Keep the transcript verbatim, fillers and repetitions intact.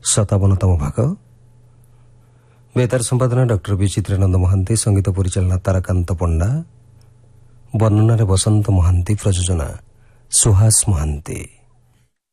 सतावनतम भाग। बेतार संपादना doctor B चित्रानंद Mahanti, संगीत परिचालना ताराकांत पंडा, वर्णन बसंत महांती, प्रयोजना सुहास महांती।